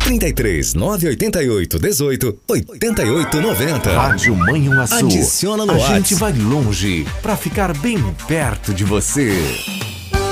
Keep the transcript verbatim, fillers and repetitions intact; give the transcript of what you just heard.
trinta e três, nove oito oito, dezoito, oitenta e oito, noventa. Rádio Manhuaçu. Adiciona no A WhatsApp. gente vai longe pra ficar bem perto de você.